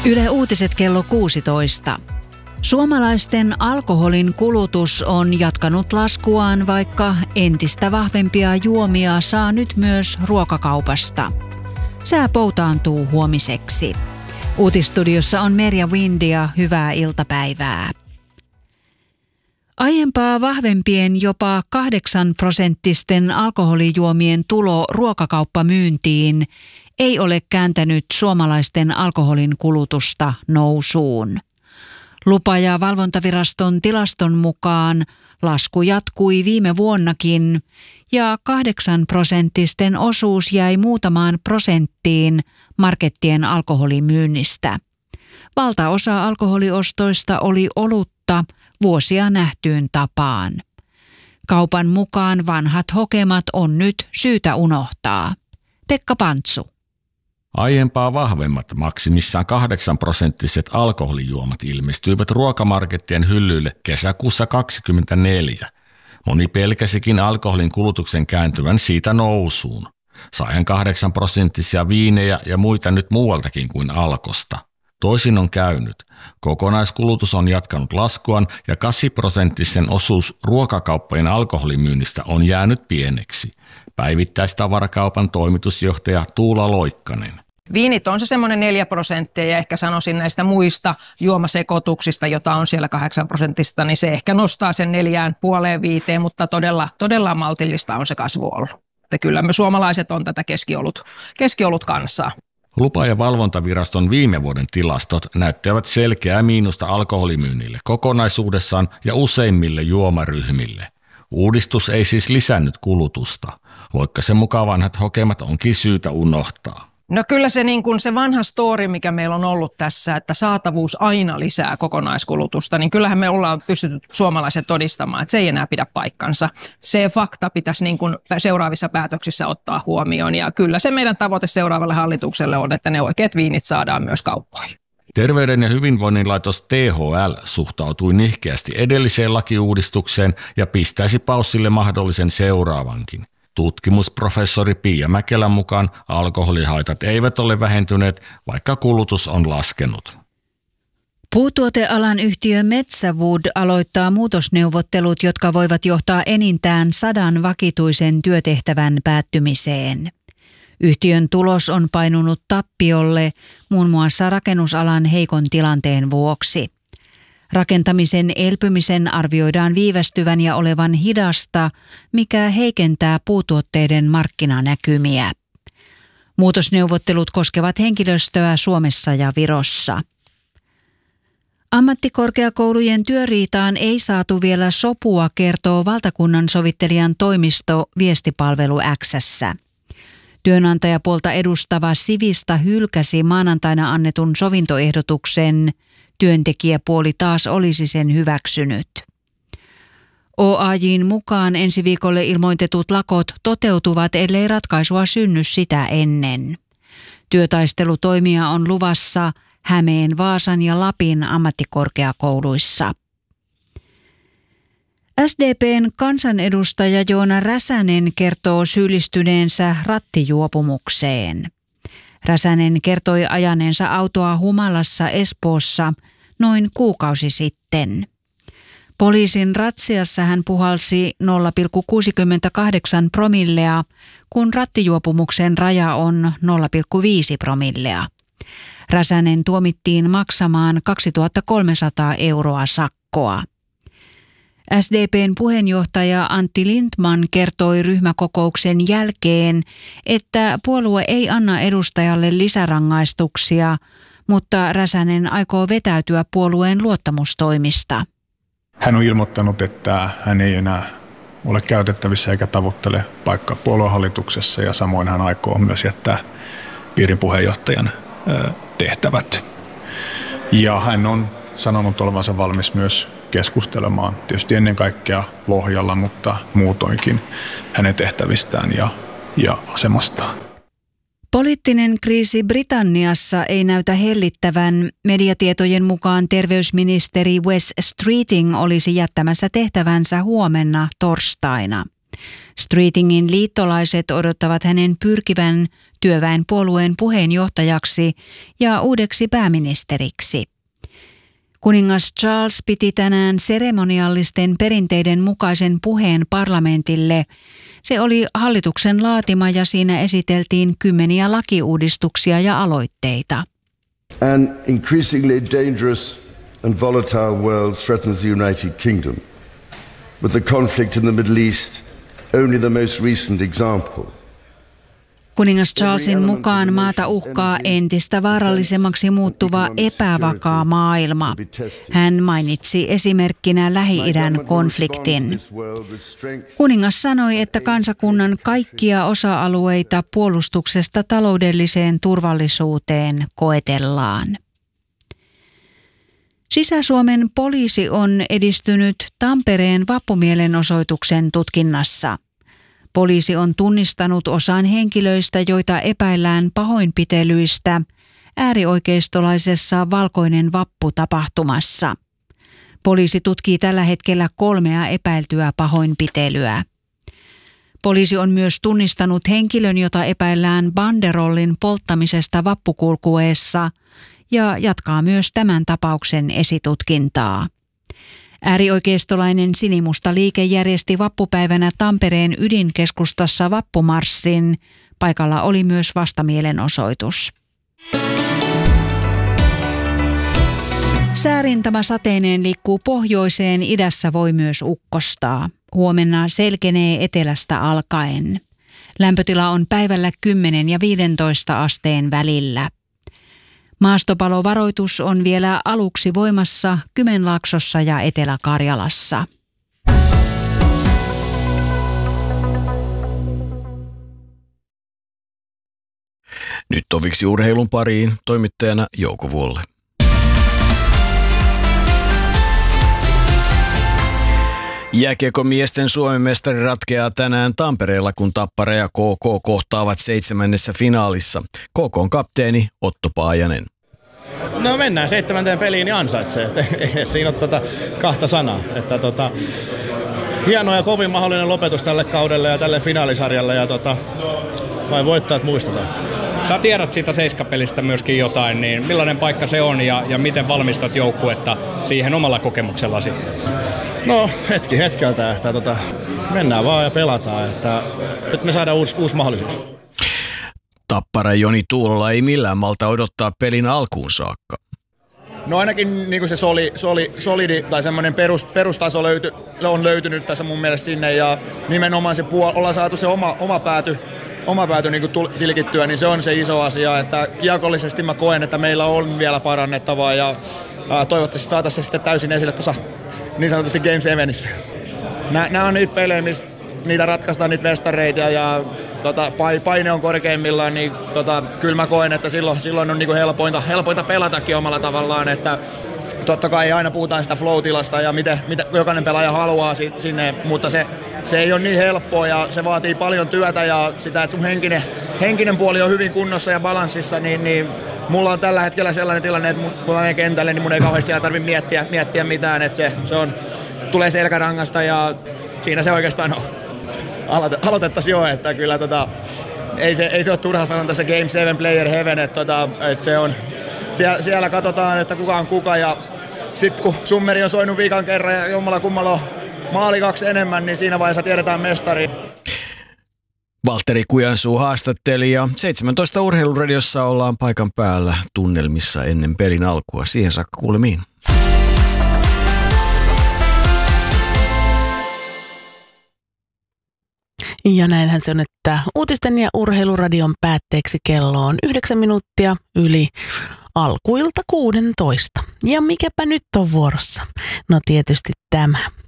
Yle Uutiset kello 16. Suomalaisten alkoholin kulutus on jatkanut laskuaan, vaikka entistä vahvempia juomia saa nyt myös ruokakaupasta. Sää poutaantuu huomiseksi. Uutistudiossa on Merja Windia. Hyvää iltapäivää. Aiempaa vahvempien jopa 8% alkoholijuomien tulo ruokakauppamyyntiin ei ole kääntänyt suomalaisten alkoholin kulutusta nousuun. Lupa- ja valvontaviraston tilaston mukaan lasku jatkui viime vuonnakin ja 8% osuus jäi muutamaan prosenttiin markettien alkoholimyynnistä. Valtaosa alkoholiostoista oli olutta vuosia nähtyyn tapaan. Kaupan mukaan vanhat hokemat on nyt syytä unohtaa. Pekka Pantsu. Aiempaa vahvemmat, maksimissaan 8% alkoholijuomat ilmestyivät ruokamarkettien hyllyille kesäkuussa 2024. Moni pelkäsikin alkoholin kulutuksen kääntyvän siitä nousuun. Saen 8% viinejä ja muita nyt muualtakin kuin Alkosta. Toisin on käynyt. Kokonaiskulutus on jatkanut laskuaan ja 8% osuus ruokakauppojen alkoholimyynnistä on jäänyt pieneksi. Päivittäistavarakaupan toimitusjohtaja Tuula Loikkanen. Viinit on se semmoinen 4% ja ehkä sanoisin näistä muista juomasekoituksista, jota on siellä 8%, niin se ehkä nostaa sen 4,5-5, mutta todella maltillista on se kasvu ollut. Että kyllä me suomalaiset on tätä keskiolut kansaa. Lupa- ja valvontaviraston viime vuoden tilastot näyttävät selkeää miinusta alkoholimyynnille kokonaisuudessaan ja useimmille juomaryhmille. Uudistus ei siis lisännyt kulutusta. Loikkasen mukaan vanhat hokemat onkin syytä unohtaa. No kyllä se vanha story, mikä meillä on ollut tässä, että saatavuus aina lisää kokonaiskulutusta, niin kyllähän me ollaan pystytty suomalaiset todistamaan, että se ei enää pidä paikkansa. Se fakta pitäisi seuraavissa päätöksissä ottaa huomioon ja kyllä se meidän tavoite seuraavalle hallitukselle on, että ne oikeat viinit saadaan myös kauppoihin. Terveyden ja hyvinvoinnin laitos THL suhtautui nihkeästi edelliseen lakiuudistukseen ja pistäisi paussille mahdollisen seuraavankin. Tutkimusprofessori Pia Mäkelän mukaan alkoholihaitat eivät ole vähentyneet, vaikka kulutus on laskenut. Puutuotealan yhtiö Metsäwood aloittaa muutosneuvottelut, jotka voivat johtaa enintään 100 vakituisen työtehtävän päättymiseen. Yhtiön tulos on painunut tappiolle muun muassa rakennusalan heikon tilanteen vuoksi. Rakentamisen elpymisen arvioidaan viivästyvän ja olevan hidasta, mikä heikentää puutuotteiden markkinanäkymiä. Muutosneuvottelut koskevat henkilöstöä Suomessa ja Virossa. Ammattikorkeakoulujen työriitaan ei saatu vielä sopua, kertoo valtakunnan sovittelijan toimisto Viestipalvelu X:ssä. Työnantajapuolta edustava Sivista hylkäsi maanantaina annetun sovintoehdotuksen. Työntekijäpuoli taas olisi sen hyväksynyt. OAJ:n mukaan ensi viikolle ilmoitetut lakot toteutuvat, ellei ratkaisua synny sitä ennen. Työtaistelutoimia on luvassa Hämeen, Vaasan ja Lapin ammattikorkeakouluissa. SDP:n kansanedustaja Joona Räsänen kertoo syyllistyneensä rattijuopumukseen. Räsänen kertoi ajaneensa autoa humalassa Espoossa noin kuukausi sitten. Poliisin ratsiassa hän puhalsi 0,68 promillea, kun rattijuopumuksen raja on 0,5 promillea. Räsänen tuomittiin maksamaan 2 300 € sakkoa. SDP:n puheenjohtaja Antti Lindtman kertoi ryhmäkokouksen jälkeen, että puolue ei anna edustajalle lisärangaistuksia, mutta Räsänen aikoo vetäytyä puolueen luottamustoimista. Hän on ilmoittanut, että hän ei enää ole käytettävissä eikä tavoittele paikkaa puoluehallituksessa ja samoin hän aikoo myös jättää piirin puheenjohtajan tehtävät. Ja hän on sanonut olevansa valmis myös keskustelemaan tietysti ennen kaikkea Lohjalla, mutta muutoinkin hänen tehtävistään ja asemastaan. Poliittinen kriisi Britanniassa ei näytä hellittävän. Mediatietojen mukaan terveysministeri Wes Streeting olisi jättämässä tehtävänsä huomenna torstaina. Streetingin liittolaiset odottavat hänen pyrkivän työväenpuolueen puheenjohtajaksi ja uudeksi pääministeriksi. Kuningas Charles piti tänään seremoniallisten perinteiden mukaisen puheen parlamentille. Se oli hallituksen laatima ja siinä esiteltiin 10 lakiuudistuksia ja aloitteita. An increasingly dangerous and volatile world threatens the United Kingdom, with the conflict in the Middle East only the most recent example. Kuningas Charlesin mukaan maata uhkaa entistä vaarallisemmaksi muuttuva epävakaa maailma. Hän mainitsi esimerkkinä Lähi-idän konfliktin. Kuningas sanoi, että kansakunnan kaikkia osa-alueita puolustuksesta taloudelliseen turvallisuuteen koetellaan. Sisä-Suomen poliisi on edistynyt Tampereen vappumielenosoituksen tutkinnassa. Poliisi on tunnistanut osan henkilöistä, joita epäillään pahoinpitelyistä äärioikeistolaisessa Valkoinen Vappu-tapahtumassa. Poliisi tutkii tällä hetkellä 3 epäiltyä pahoinpitelyä. Poliisi on myös tunnistanut henkilön, jota epäillään banderollin polttamisesta vappukulkueessa ja jatkaa myös tämän tapauksen esitutkintaa. Äärioikeistolainen sinimusta liike järjesti vappupäivänä Tampereen ydinkeskustassa vappumarssin. Paikalla oli myös vastamielenosoitus. Säärintama sateineen liikkuu pohjoiseen, idässä voi myös ukkostaa. Huomenna selkenee etelästä alkaen. Lämpötila on päivällä 10 ja 15 asteen välillä. Maastopalovaroitus on vielä aluksi voimassa Kymenlaaksossa ja Etelä-Karjalassa. Nyt toviksi urheilun pariin, toimittajana Jouko Vuolle. Jääkiekon miesten Suomen mestari ratkeaa tänään Tampereella, kun Tappara ja KK kohtaavat 7. finaalissa. KK:n kapteeni Otto Paajanen. No mennään 7. peliin ja ansaitsee. Ei siinä ole kahta sanaa. Että hieno ja kovin mahdollinen lopetus tälle kaudelle ja tälle finaalisarjalle. Ja vai voittajat muistetaan. Sä tiedät siitä seiskapelistä myöskin jotain, niin millainen paikka se on ja miten valmistat joukkuetta siihen omalla kokemuksellasi? No hetkeltä, että mennään vaan ja pelataan, että nyt me saadaan uusi mahdollisuus. Tappara Joni Tuulola ei millään malta odottaa pelin alkuun saakka. No ainakin niin kuin se solidi tai semmoinen perustaso on löytynyt tässä mun mielestä sinne ja nimenomaan se ollaan saatu se oma pääty niin kuin tilkittyä, niin se on se iso asia, että kiekollisesti mä koen, että meillä on vielä parannettavaa ja toivottavasti saataisiin se sitten täysin esille tuossa niin sanotusti Game 7:issä. Nämä on niitä pelejä, missä niitä ratkaistaan niitä mestareita ja paine on korkeimmillaan, niin kyllä mä koen, että silloin on niinku helpointa pelatakin omalla tavallaan, että totta kai aina puhutaan sitä flow-tilasta ja mitä jokainen pelaaja haluaa sinne, mutta se ei ole niin helppoa ja se vaatii paljon työtä ja sitä, että sun henkinen puoli on hyvin kunnossa ja balanssissa, niin mulla on tällä hetkellä sellainen tilanne, että kun mä menen kentälle, niin mun ei kauheasti siellä tarvitse miettiä mitään, että se tulee selkärangasta ja siinä se oikeastaan on. Aloitettaisiin jo, että kyllä ei se ole turha sanoa tässä Game 7 Player Heaven, että se on, siellä katsotaan, että kuka on kuka ja sitten kun summeri on soinut viikan kerran ja jommalla kummalla on maali 2 enemmän, niin siinä vaiheessa tiedetään mestari. Valtteri Kujansuu haastatteli ja 17 Urheiluradiossa ollaan paikan päällä tunnelmissa ennen pelin alkua. Siihen saakka kuulemiin. Ja näinhän se on, että uutisten ja urheiluradion päätteeksi kello on 9 minuuttia yli alkuilta 16. Ja mikäpä nyt on vuorossa? No tietysti tämä.